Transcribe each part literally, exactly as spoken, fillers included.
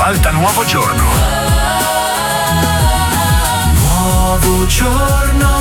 Alta nuovo giorno. Nuovo giorno,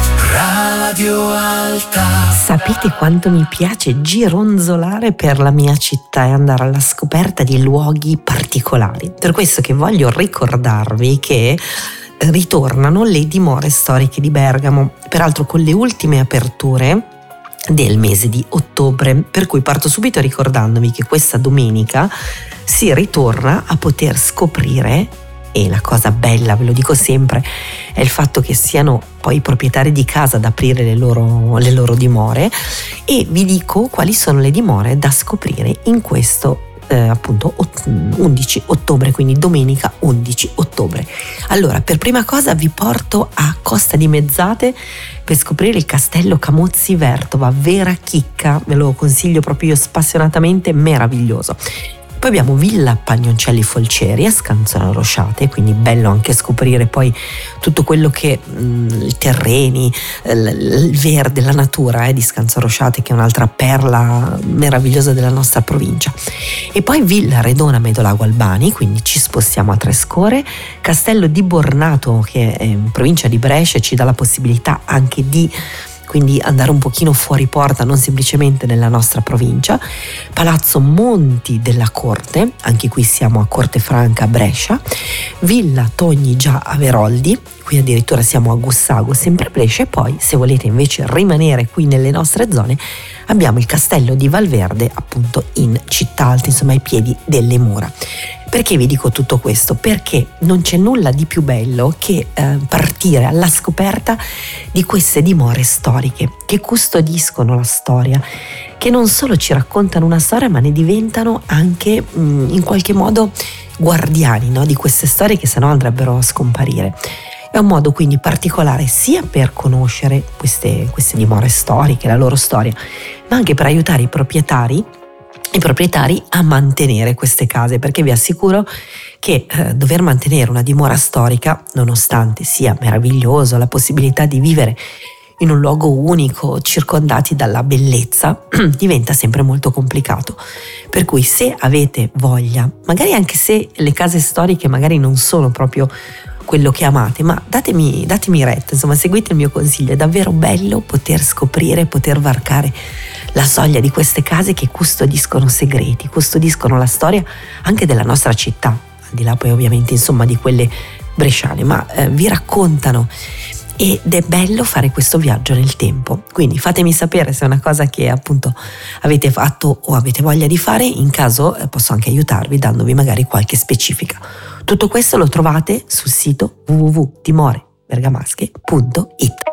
Radio Alta. Sapete quanto mi piace gironzolare per la mia città e andare alla scoperta di luoghi particolari. Per questo che voglio ricordarvi che ritornano le dimore storiche di Bergamo, peraltro con le ultime aperture del mese di ottobre, per cui parto subito ricordandovi che questa domenica si ritorna a poter scoprire, e la cosa bella, ve lo dico sempre, è il fatto che siano poi i proprietari di casa ad aprire le loro, le loro dimore, e vi dico quali sono le dimore da scoprire in questo Eh, appunto undici ottobre, quindi domenica undici ottobre. Allora, per prima cosa vi porto a Costa di Mezzate per scoprire il castello Camozzi Vertova, vera chicca, ve lo consiglio proprio io spassionatamente, meraviglioso. Poi abbiamo Villa Pagnoncelli Folcieri a Scanzone Rosciate, quindi bello anche scoprire poi tutto quello che mh, i terreni, il, il verde, la natura eh, di Scanzone Rosciate, che è un'altra perla meravigliosa della nostra provincia. E poi Villa Redona Medolago Albani, quindi ci spostiamo a Trescore, Castello di Bornato, che è in provincia di Brescia, ci dà la possibilità anche di quindi andare un pochino fuori porta, non semplicemente nella nostra provincia. Palazzo Monti della Corte, anche qui siamo a Corte Franca, Brescia. Villa Togni già a Veroldi, qui addirittura siamo a Gussago, sempre Brescia. E poi, se volete invece rimanere qui nelle nostre zone, abbiamo il castello di Valverde, appunto in Città Alta, insomma ai piedi delle mura. Perché vi dico tutto questo? Perché non c'è nulla di più bello che eh, partire alla scoperta di queste dimore storiche che custodiscono la storia, che non solo ci raccontano una storia, ma ne diventano anche mh, in qualche modo guardiani, no? Di queste storie che sennò andrebbero a scomparire. È un modo quindi particolare sia per conoscere queste, queste dimore storiche, la loro storia, ma anche per aiutare i proprietari i proprietari a mantenere queste case, perché vi assicuro che eh, dover mantenere una dimora storica, nonostante sia meraviglioso la possibilità di vivere in un luogo unico, circondati dalla bellezza, diventa sempre molto complicato. Per cui, se avete voglia, magari anche se le case storiche magari non sono proprio quello che amate, ma datemi, datemi retta, insomma seguite il mio consiglio, è davvero bello poter scoprire, poter varcare la soglia di queste case che custodiscono segreti, custodiscono la storia anche della nostra città, al di là poi ovviamente insomma di quelle bresciane, ma eh, vi raccontano, ed è bello fare questo viaggio nel tempo. Quindi fatemi sapere se è una cosa che appunto avete fatto o avete voglia di fare, in caso eh, posso anche aiutarvi dandovi magari qualche specifica. Tutto questo lo trovate sul sito w w w punto dimore bergamasche punto i t.